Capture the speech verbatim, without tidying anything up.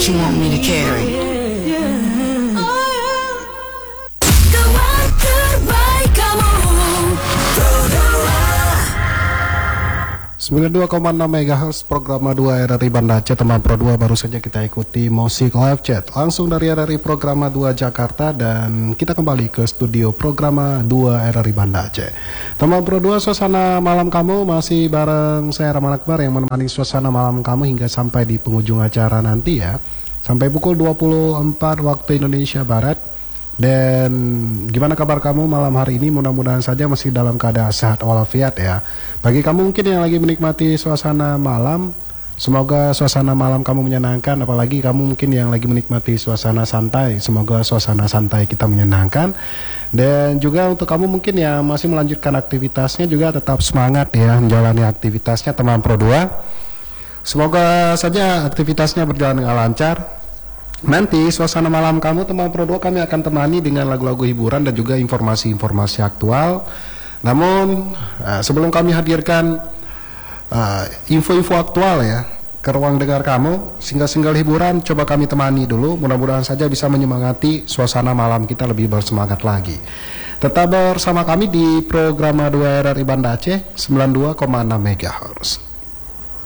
you want me to carry. sembilan puluh dua koma enam megahertz program dua R R I Banda Aceh. Teman Pro dua, baru saja kita ikuti musik live chat langsung dari R R I program dua Jakarta, dan kita kembali ke studio program dua R R I Banda Aceh. Teman Pro dua, suasana malam kamu masih bareng saya Rahman Akbar yang menemani suasana malam kamu hingga sampai di penghujung acara nanti ya, sampai pukul dua puluh empat waktu Indonesia Barat. Dan gimana kabar kamu malam hari ini? Mudah-mudahan saja masih dalam keadaan sehat walafiat ya. Bagi kamu mungkin yang lagi menikmati suasana malam, semoga suasana malam kamu menyenangkan. Apalagi kamu mungkin yang lagi menikmati suasana santai, semoga suasana santai kita menyenangkan. Dan juga untuk kamu mungkin yang masih melanjutkan aktivitasnya, juga tetap semangat ya menjalani aktivitasnya teman Pro dua. Semoga saja aktivitasnya berjalan dengan lancar. Nanti suasana malam kamu teman Pro dua kami akan temani dengan lagu-lagu hiburan dan juga informasi-informasi aktual. Namun uh, sebelum kami hadirkan info-info uh, aktual ya ke ruang dengar kamu, single-single hiburan coba kami temani dulu. Mudah-mudahan saja bisa menyemangati suasana malam kita lebih bersemangat lagi. Tetap bersama kami di program dua R R I Banda Aceh sembilan puluh dua koma enam megahertz.